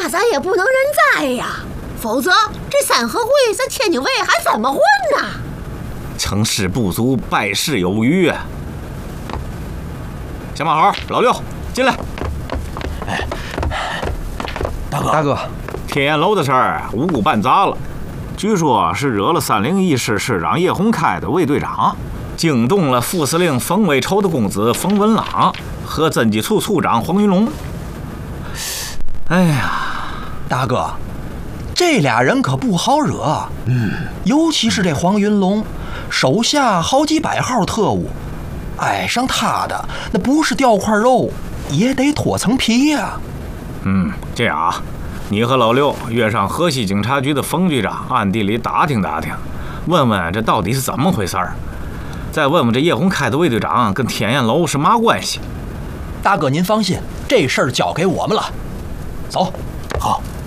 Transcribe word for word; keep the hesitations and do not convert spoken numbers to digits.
咱也不能认栽呀，否则这三合会咱天津卫还怎么混呢？ 成事不足，败事有余啊！小马猴，老六，进来。 哎，大哥， 大哥， 天燕楼的事儿五谷办砸了，据说是惹了三零一师师长叶洪开的卫队长，惊动了副司令冯伟筹的公子冯文朗和侦缉处处长黄云龙。哎呀， 大哥，这俩人可不好惹。嗯，尤其是这黄云龙，手下好几百号特务，挨上他的那不是掉块肉，也得脱层皮呀、啊。 嗯，这样啊，你和老六约上河西警察局的冯局长，暗地里打听打听，问问这到底是怎么回事儿。再问问这叶洪开的卫队长跟天燕楼是嘛关系。 大哥您放心，这事儿交给我们了。走， 好。